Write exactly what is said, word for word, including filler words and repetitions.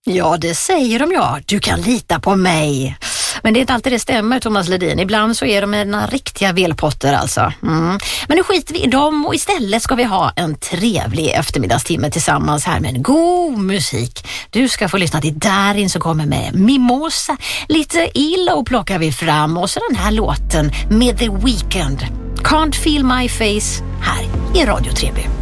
Ja, det säger de ja. Du kan lita på mig. Men det är inte alltid det stämmer, Thomas Ledin. Ibland så är de en riktiga velpotter alltså. Mm. Men nu skiter vi i dem och istället ska vi ha en trevlig eftermiddagstimme tillsammans här med en god musik. Du ska få lyssna till Darin som kommer med Mimosa. Lite illa plockar vi fram och så den här låten med The Weeknd. Can't feel my face här i Radio tre B.